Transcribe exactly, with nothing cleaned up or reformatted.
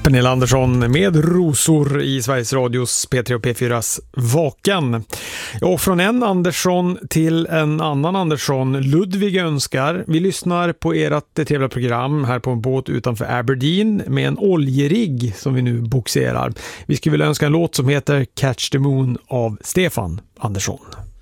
Pernilla Andersson med Rosor i Sveriges Radios P tre och P fyras Vaken. Och från en Andersson till en annan Andersson, Ludvig önskar. Vi lyssnar på ert trevliga program här på en båt utanför Aberdeen med en oljerigg som vi nu boxerar. Vi skulle vilja önska en låt som heter Catch the Moon av Stefan Andersson.